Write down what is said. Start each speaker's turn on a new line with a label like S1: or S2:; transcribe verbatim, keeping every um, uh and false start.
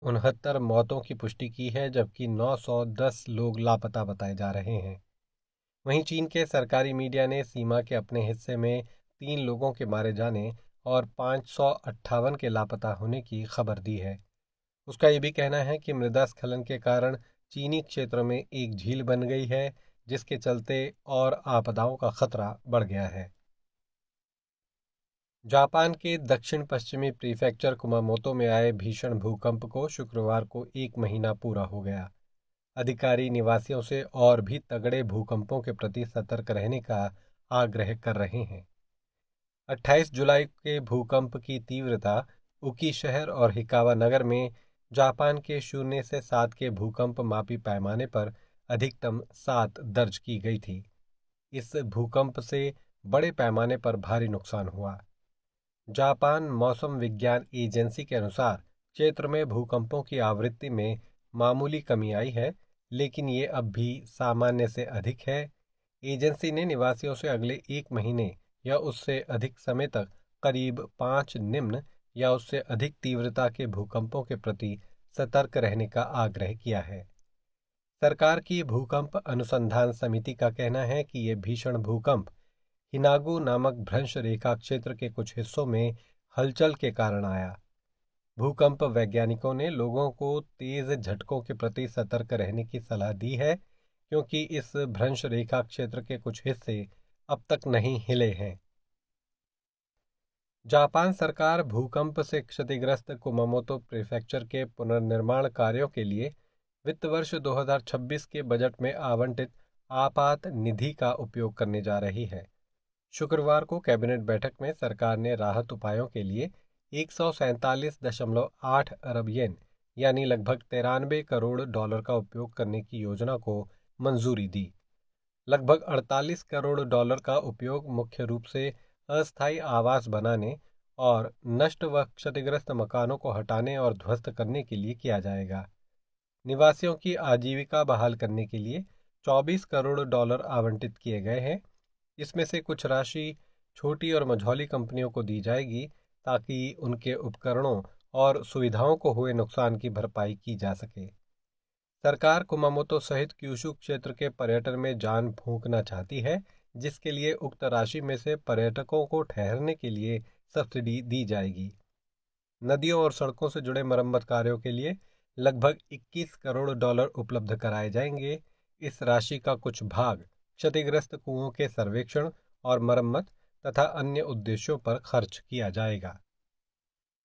S1: उनहत्तर मौतों की पुष्टि की है, जबकि नौ सौ दस लोग लापता बताए जा रहे हैं। वहीं चीन के सरकारी मीडिया ने सीमा के अपने हिस्से में तीन लोगों के मारे जाने और पाँच सौ अट्ठावन के लापता होने की खबर दी है। उसका ये भी कहना है कि मृदा स्खलन के कारण चीनी क्षेत्र में एक झील बन गई है, जिसके चलते और आपदाओं का खतरा बढ़ गया है। जापान के दक्षिण पश्चिमी प्रीफेक्चर कुमामोतो में आए भीषण भूकंप को शुक्रवार को एक महीना पूरा हो गया। अधिकारी निवासियों से और भी तगड़े भूकंपों के प्रति सतर्क रहने का आग्रह कर रहे हैं। अट्ठाईस जुलाई के भूकंप की तीव्रता उकी शहर और हिकावा नगर में जापान के शून्य से सात के भूकंप मापी पैमाने पर अधिकतम सात दर्ज की गई थी। इस भूकंप से बड़े पैमाने पर भारी नुकसान हुआ। जापान मौसम विज्ञान एजेंसी के अनुसार क्षेत्र में भूकंपों की आवृत्ति में मामूली कमी आई है, लेकिन ये अब भी सामान्य से अधिक है। एजेंसी ने निवासियों से अगले एक महीने या उससे अधिक समय तक करीब पाँच निम्न या उससे अधिक तीव्रता के भूकंपों के प्रति सतर्क रहने का आग्रह किया है। सरकार की भूकंप अनुसंधान समिति का कहना है कि ये भीषण भूकंप हिनागु नामक भ्रंश रेखा क्षेत्र के कुछ हिस्सों में हलचल के कारण आया। भूकंप वैज्ञानिकों ने लोगों को तेज झटकों के प्रति सतर्क रहने की सलाह दी है, क्योंकि इस भ्रंश रेखा क्षेत्र के कुछ हिस्से अब तक नहीं हिले हैं। जापान सरकार भूकंप से क्षतिग्रस्त कुमामोतो प्रीफेक्चर के पुनर्निर्माण कार्यों के लिए वित्त वर्ष दो हज़ार छब्बीस के बजट में आवंटित आपात निधि का उपयोग करने जा रही है। शुक्रवार को कैबिनेट बैठक में सरकार ने राहत उपायों के लिए एक सौ सैंतालीस दशमलव आठ अरब येन यानी लगभग तिरानवे करोड़ डॉलर का उपयोग करने की योजना को मंजूरी दी। लगभग अड़तालीस करोड़ डॉलर का उपयोग मुख्य रूप से अस्थायी आवास बनाने और नष्ट व क्षतिग्रस्त मकानों को हटाने और ध्वस्त करने के लिए किया जाएगा। निवासियों की आजीविका बहाल करने के लिए चौबीस करोड़ डॉलर आवंटित किए गए हैं। इसमें से कुछ राशि छोटी और मझौली कंपनियों को दी जाएगी, ताकि उनके उपकरणों और सुविधाओं को हुए नुकसान की भरपाई की जा सके। सरकार कुमामोतो सहित क्यूशू क्षेत्र के पर्यटन में जान फूंकना चाहती है, जिसके लिए उक्त राशि में से पर्यटकों को ठहरने के लिए सब्सिडी दी जाएगी। नदियों और सड़कों से जुड़े मरम्मत कार्यों के लिए लगभग इक्कीस करोड़ डॉलर उपलब्ध कराए जाएंगे। इस राशि का कुछ भाग क्षतिग्रस्त कुओं के सर्वेक्षण और मरम्मत तथा अन्य उद्देश्यों पर खर्च किया जाएगा।